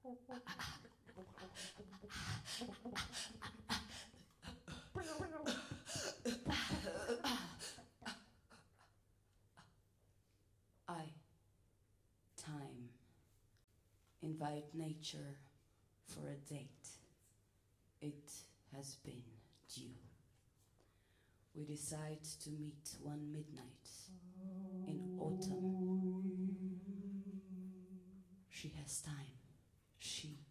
I, time, invite nature for a date. It has been due. We decide to meet one midnight in autumn. She has time. She